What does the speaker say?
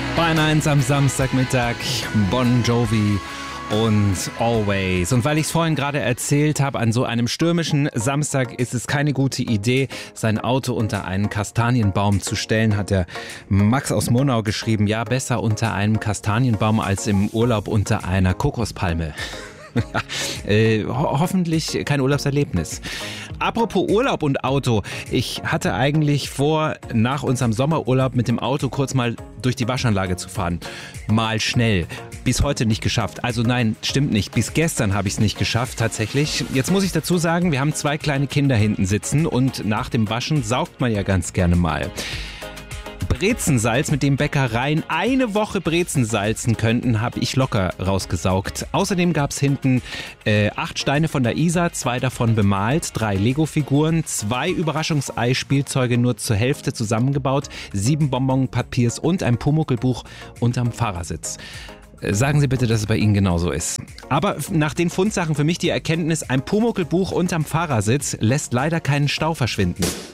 Bayern 1 am Samstagmittag, Bon Jovi und Always. Und weil ich es vorhin gerade erzählt habe, an so einem stürmischen Samstag ist es keine gute Idee, sein Auto unter einen Kastanienbaum zu stellen, hat der Max aus Monau geschrieben. Ja, besser unter einem Kastanienbaum als im Urlaub unter einer Kokospalme. Hoffentlich kein Urlaubserlebnis. Apropos Urlaub und Auto. Ich hatte eigentlich vor, nach unserem Sommerurlaub mit dem Auto kurz mal durch die Waschanlage zu fahren. Mal schnell. Bis heute nicht geschafft. Also nein, stimmt nicht. Bis gestern habe ich es nicht geschafft, tatsächlich. Jetzt muss ich dazu sagen, wir haben 2 kleine Kinder hinten sitzen und nach dem Waschen saugt man ja ganz gerne mal. Brezensalz, mit dem Bäckereien eine Woche Brezen salzen könnten, habe ich locker rausgesaugt. Außerdem gab es hinten 8 Steine von der Isar, 2 davon bemalt, 3 Lego-Figuren, 2 Überraschungsei-Spielzeuge nur zur Hälfte zusammengebaut, 7 Bonbon-Papiers und ein Pumuckl-Buch unterm Fahrersitz. Sagen Sie bitte, dass es bei Ihnen genauso ist. Aber nach den Fundsachen für mich die Erkenntnis, ein Pumuckl-Buch unterm Fahrersitz lässt leider keinen Stau verschwinden.